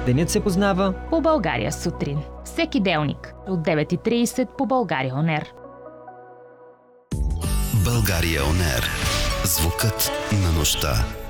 Денят се познава по България сутрин. Всеки делник от 9:30 по България ОНЕР. България ОНЕР. Звукът на нощта.